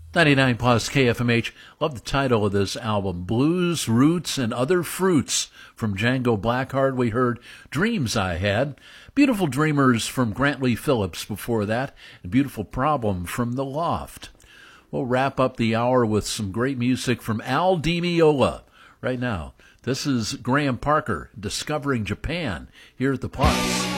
99 plus KFMH. Love the title of this album, Blues, Roots, and Other Fruits. From Django Blackheart, we heard Dreams I Had. Beautiful Dreamers from Grant Lee Phillips before that. And Beautiful Problem from The Loft. We'll wrap up the hour with some great music from Al Di Meola right now. This is Graham Parker, Discovering Japan, here at the Plus.